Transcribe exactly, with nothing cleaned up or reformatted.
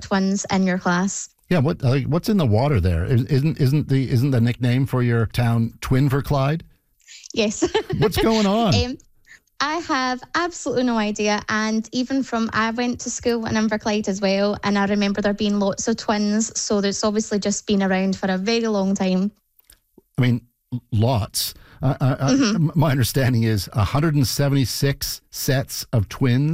twins in your class. Yeah, what uh, what's in the water there? Is- Isn't isn't the isn't the nickname for your town Twinverclyde? Yes. What's going on? um, I have absolutely no idea. And even from, I went to school in Inverclyde as well, and I remember there being lots of twins. So it's obviously just been around for a very long time. I mean, lots. Uh, uh, Mhm. uh, my understanding is one hundred seventy-six sets of twins